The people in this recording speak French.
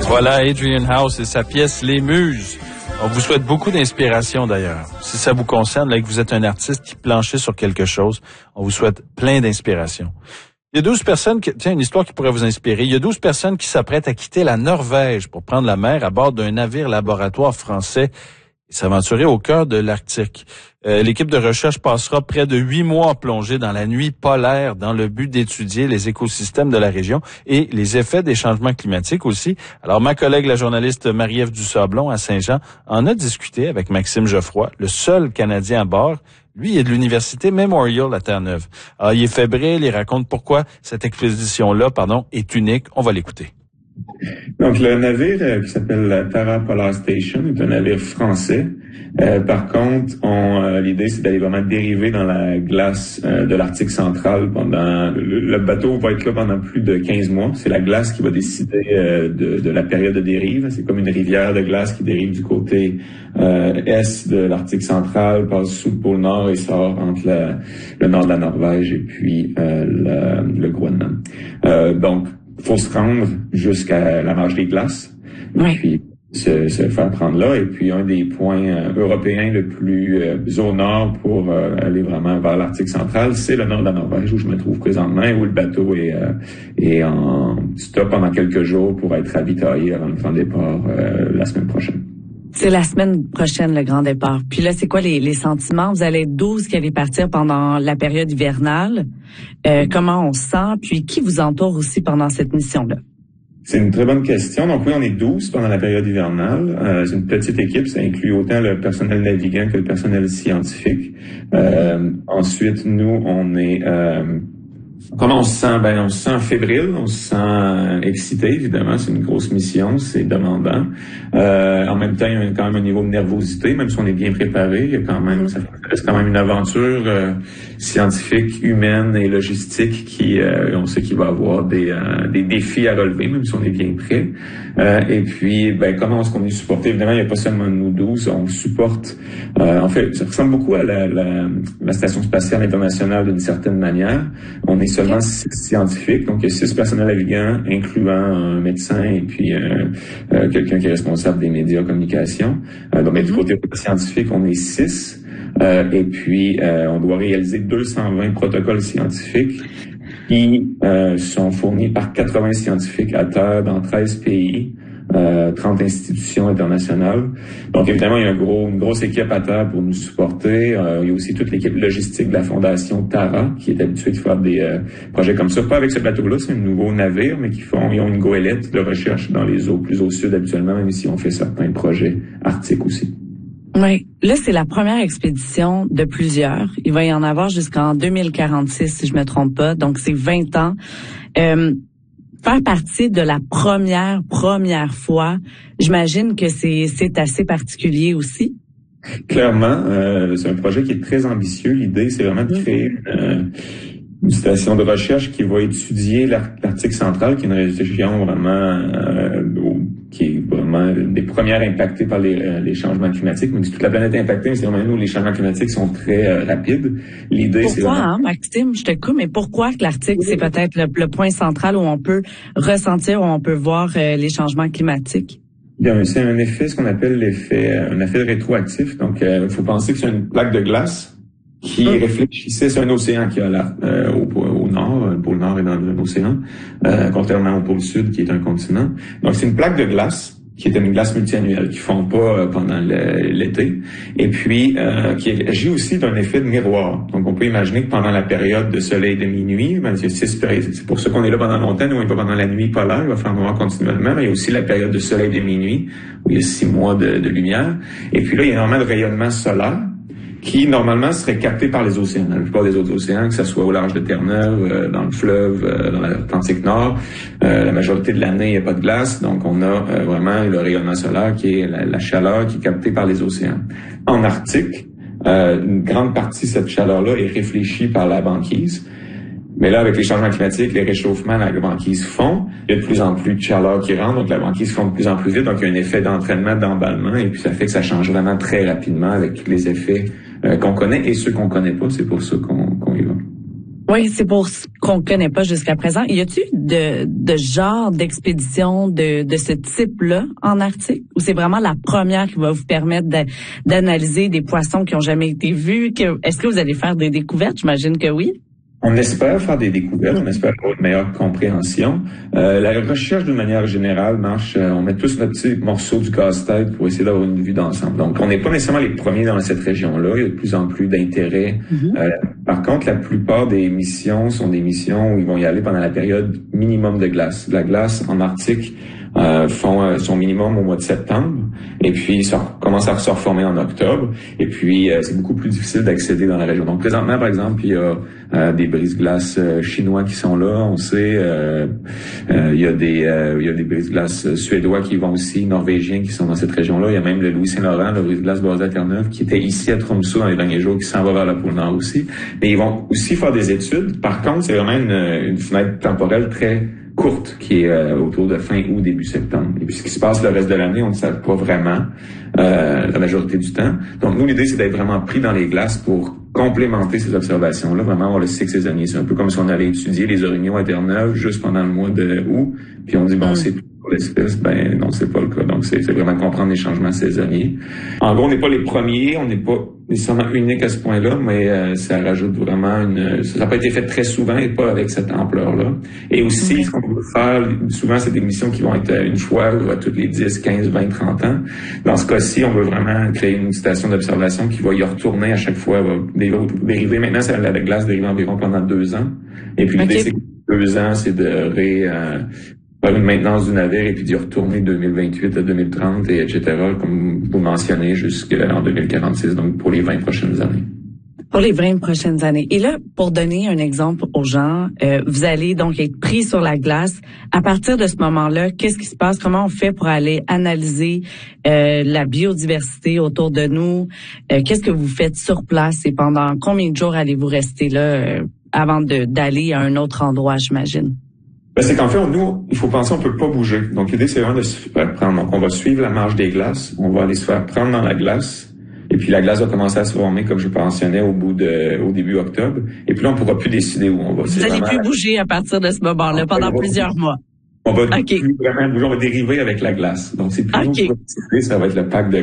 Voilà Adrian House et sa pièce Les Muses. On vous souhaite beaucoup d'inspiration d'ailleurs. Si ça vous concerne, là, que vous êtes un artiste qui planchez sur quelque chose, on vous souhaite plein d'inspiration. Il y a 12 personnes une histoire qui pourrait vous inspirer. Il y a 12 personnes qui s'apprêtent à quitter la Norvège pour prendre la mer à bord d'un navire laboratoire français et s'aventurer au cœur de l'Arctique. L'équipe de recherche passera près de 8 mois en plongée dans la nuit polaire dans le but d'étudier les écosystèmes de la région et les effets des changements climatiques aussi. Alors, ma collègue, la journaliste Marie-Ève Dussablon à Saint-Jean, en a discuté avec Maxime Geoffroy, le seul Canadien à bord. Lui, il est de l'université Memorial à Terre-Neuve. Alors, il est fébrile, il raconte pourquoi cette expédition-là, est unique. On va l'écouter. Donc, le navire qui s'appelle la Tara Polar Station est un navire français. Par contre, l'idée, c'est d'aller vraiment dériver dans la glace de l'Arctique central pendant... Le bateau va être là pendant plus de 15 mois. C'est la glace qui va décider de la période de dérive. C'est comme une rivière de glace qui dérive du côté est de l'Arctique central, passe sous le pôle Nord et sort entre le nord de la Norvège et puis le Groenland. Donc, faut se rendre jusqu'à la marge des glaces, oui. Puis se faire prendre là. Et puis, un des points européens le plus au nord pour aller vraiment vers l'Arctique central, c'est le nord de la Norvège, où je me trouve présentement, où le bateau est en stop pendant quelques jours pour être ravitaillé avant le grand départ la semaine prochaine. C'est la semaine prochaine, le grand départ. Puis là, c'est quoi les sentiments? Vous allez être 12 qui allez partir pendant la période hivernale. Comment on se sent? Puis qui vous entoure aussi pendant cette mission-là? C'est une très bonne question. Donc oui, on est 12 pendant la période hivernale. C'est une petite équipe. Ça inclut autant le personnel navigant que le personnel scientifique. Ensuite, nous, on est... Comment on se sent? On se sent fébrile, on se sent excité, évidemment. C'est une grosse mission, c'est demandant. En même temps, il y a quand même un niveau de nervosité, même si on est bien préparé. Il y a quand même, ça reste quand même une aventure scientifique, humaine et logistique qui, on sait qu'il va y avoir des défis à relever, même si on est bien prêt. Et puis, comment est-ce qu'on est supporté? Évidemment, il n'y a pas seulement nous 12, on supporte. En fait, ça ressemble beaucoup à la Station spatiale internationale d'une certaine manière. On est seulement 6 scientifiques, donc il y a 6 personnels navigants, incluant un médecin et puis quelqu'un qui est responsable des médias communication. Donc, du côté scientifique, on est 6. Et puis, on doit réaliser 220 protocoles scientifiques qui sont fournis par 80 scientifiques à terre dans 13 pays. 30 institutions internationales. Donc, évidemment, il y a une grosse équipe à terre pour nous supporter. Il y a aussi toute l'équipe logistique de la Fondation Tara, qui est habituée de faire des projets comme ça. Pas avec ce bateau-là, c'est un nouveau navire, mais ils ont une goélette de recherche dans les eaux plus au sud habituellement, même si on fait certains projets arctiques aussi. Oui. Là, c'est la première expédition de plusieurs. Il va y en avoir jusqu'en 2046, si je me trompe pas. Donc, c'est 20 ans. Faire partie de la première fois, j'imagine que c'est assez particulier aussi. Clairement, c'est un projet qui est très ambitieux. L'idée, c'est vraiment de créer une station de recherche qui va étudier l'Arctique central, qui est une région vraiment qui est vraiment des premières impactées par les changements climatiques. Même si toute la planète est impactée, mais c'est vraiment nous, les changements climatiques sont très rapides. L'idée, c'est vraiment... Maxime, je te coupe, mais pourquoi que l'Arctique, c'est peut-être le point central où on peut ressentir, où on peut voir les changements climatiques? Bien, c'est un effet, ce qu'on appelle un effet rétroactif. Donc, il faut penser que c'est une plaque de glace qui réfléchissait sur un océan qui a là au nord, le pôle nord est dans l'océan, contrairement au pôle sud qui est un continent. Donc c'est une plaque de glace qui est une glace multiannuelle qui fond pas pendant l'été et puis qui agit aussi d'un effet de miroir. Donc on peut imaginer que pendant la période de soleil de minuit, c'est pour ça qu'on est là pendant longtemps, nous on est pas pendant la nuit polaire, il va faire noir continuellement, mais il y a aussi la période de soleil de minuit où il y a 6 mois de lumière et puis là il y a énormément de rayonnement solaire qui, normalement, serait capté par les océans. Dans la plupart des autres océans, que ce soit au large de Terre-Neuve, dans le fleuve, dans l'Atlantique Nord, la majorité de l'année, il n'y a pas de glace. Donc, on a vraiment le rayonnement solaire qui est la chaleur qui est captée par les océans. En Arctique, une grande partie de cette chaleur-là est réfléchie par la banquise. Mais là, avec les changements climatiques, les réchauffements, la banquise fond. Il y a de plus en plus de chaleur qui rentre, donc la banquise fond de plus en plus vite. Donc, il y a un effet d'entraînement, d'emballement, et puis ça fait que ça change vraiment très rapidement avec tous les effets qu'on connaît et ceux qu'on connaît pas. C'est pour ça qu'on y va. Oui, c'est pour ce qu'on connaît pas jusqu'à présent. Y a-t-il de genre d'expédition de ce type-là en Arctique? Ou c'est vraiment la première qui va vous permettre d'analyser des poissons qui ont jamais été vus? Est-ce que vous allez faire des découvertes? J'imagine que oui. On espère faire des découvertes, on espère avoir une meilleure compréhension. La recherche, d'une manière générale, marche. On met tous notre petit morceau du casse-tête pour essayer d'avoir une vue d'ensemble. Donc, on n'est pas nécessairement les premiers dans cette région-là. Il y a de plus en plus d'intérêt. Par contre, la plupart des missions sont des missions où ils vont y aller pendant la période minimum de glace. La glace en Arctique font son minimum au mois de septembre, et puis ça commence à se reformer en octobre, et puis c'est beaucoup plus difficile d'accéder dans la région. Donc présentement, par exemple, il y a des brise-glaces chinois qui sont là, on sait, il y a des brise-glaces suédois qui vont aussi, norvégiens qui sont dans cette région-là. Il y a même le Louis Saint-Laurent, le brise-glace basé à Terre-Neuve, qui était ici à Tromsø dans les derniers jours, qui s'en va vers la pôle Nord aussi. Mais ils vont aussi faire des études. Par contre, c'est vraiment une fenêtre temporelle très courte qui est autour de fin août, début septembre. Et puis ce qui se passe le reste de l'année, on ne sait pas vraiment la majorité du temps. Donc nous, l'idée, c'est d'être vraiment pris dans les glaces pour complémenter ces observations-là, vraiment avoir le cycle saisonnier. C'est un peu comme si on allait étudier les orignaux à Terre-Neuve juste pendant le mois de août, puis on dit, bon, c'est pour l'espèce. Ben non, c'est pas le cas. Donc c'est vraiment comprendre les changements saisonniers. En gros, on n'est pas les premiers, on n'est pas nécessairement unique à ce point-là, mais ça rajoute vraiment ça n'a pas été fait très souvent et pas avec cette ampleur-là. Et aussi, ce qu'on peut faire, souvent, c'est des missions qui vont être une fois ou à toutes les 10, 15, 20, 30 ans. Dans ce cas-ci, on veut vraiment créer une station d'observation qui va y retourner à chaque fois, va dériver. Maintenant, la glace dérive environ pendant 2 ans. Et puis, l'idée, c'est que 2 ans, c'est de faire une maintenance du navire et puis d'y retourner 2028 à 2030 et etc., comme vous mentionnez, jusqu'en 2046, donc pour les 20 prochaines années. Pour les 20 prochaines années. Et là, pour donner un exemple aux gens, vous allez donc être pris sur la glace. À partir de ce moment-là, qu'est-ce qui se passe? Comment on fait pour aller analyser la biodiversité autour de nous? Qu'est-ce que vous faites sur place et pendant combien de jours allez-vous rester là avant d'aller à un autre endroit, j'imagine? C'est qu'en fait, nous, il faut penser, on peut pas bouger. Donc, l'idée, c'est vraiment de se faire prendre. Donc, on va suivre la marche des glaces. On va aller se faire prendre dans la glace. Et puis, la glace va commencer à se former, comme je mentionnais, au début octobre. Et puis là, on pourra plus décider où on va. Vous n'allez plus bouger à partir de ce moment-là pendant plusieurs mois. On va plus vraiment bouger. On va dériver avec la glace. Donc, c'est plus nous qui va décider. Ça va être le pack de